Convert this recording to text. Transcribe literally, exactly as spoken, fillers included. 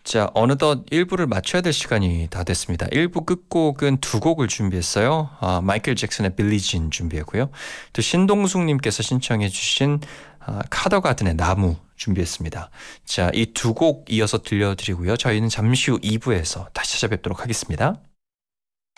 자, 어느덧 일 부를 마쳐야 될 시간이 다 됐습니다. 일 부 끝곡은 두 곡을 준비했어요. 아, 마이클 잭슨의 빌리 진 준비했고요. 또 신동숙님께서 신청해 주신 아, 카더가든의 나무 준비했습니다. 자, 이 두 곡 이어서 들려드리고요. 저희는 잠시 후 이 부에서 다시 찾아뵙도록 하겠습니다.